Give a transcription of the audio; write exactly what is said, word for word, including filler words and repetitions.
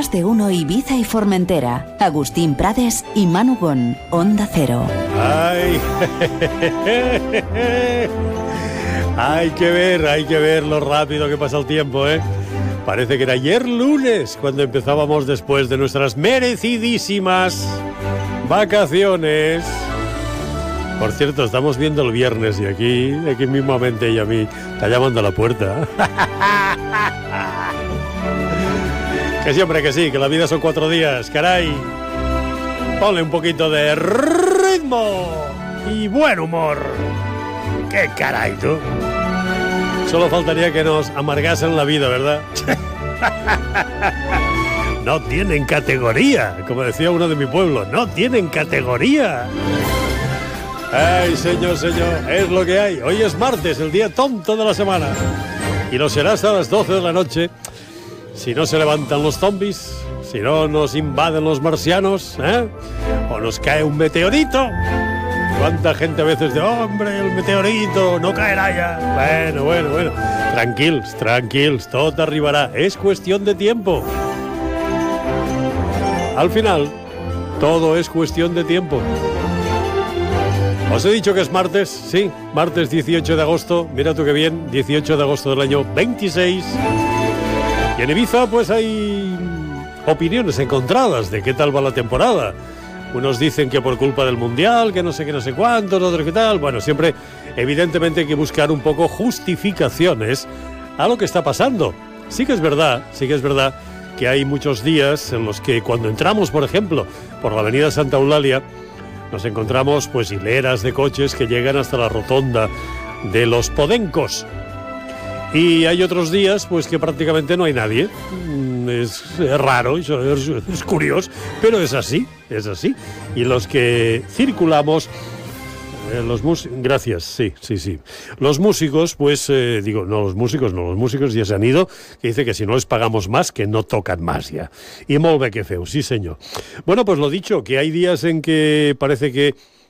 Más de Uno Ibiza y Formentera. Agustín Prades y Manu Gon. Onda Cero. Ay, hay que ver, hay que ver lo rápido que pasa el tiempo, ¿eh? Parece que era ayer lunes cuando empezábamos después de nuestras merecidísimas vacaciones. Por cierto, estamos viendo el viernes y aquí, aquí mismamente ella a mí está llamando a la puerta. Que siempre que sí, que la vida son cuatro días, caray. Ponle un poquito de ritmo y buen humor. ¡Qué caray, tú! Solo faltaría que nos amargasen la vida, ¿verdad? No tienen categoría, como decía uno de mi pueblo, no tienen categoría. Ay, señor, señor, es lo que hay. Hoy es martes, el día tonto de la semana. Y lo será hasta las doce de la noche, si no se levantan los zombies, si no nos invaden los marcianos, ¿eh? O nos cae un meteorito. ¿Cuánta gente a veces de, hombre, el meteorito, no caerá ya? Bueno, bueno, bueno. Tranquils, tranquils, todo te arribará. Es cuestión de tiempo. Al final, todo es cuestión de tiempo. Os he dicho que es martes, sí, martes dieciocho de agosto. Mira tú qué bien, dieciocho de agosto del año veintiséis. Y en Ibiza, pues hay opiniones encontradas de qué tal va la temporada. Unos dicen que por culpa del Mundial, que no sé qué, no sé cuántos, otros qué tal. Bueno, siempre, evidentemente, hay que buscar un poco justificaciones a lo que está pasando. Sí que es verdad, sí que es verdad que hay muchos días en los que cuando entramos, por ejemplo, por la avenida Santa Eulalia, nos encontramos pues hileras de coches que llegan hasta la rotonda de los Podencos. Y hay otros días pues que prácticamente no hay nadie. Es, es raro, es, es curioso, pero es así, es así. Y los que circulamos, eh, los músicos, gracias, sí, sí, sí. Los músicos, pues, eh, digo, no los músicos, no, los músicos ya se han ido, que dice que si no les pagamos más, que no tocan más ya. Y molt bé que feu, sí senyor. Bueno, pues lo dicho, que hay días en que parece que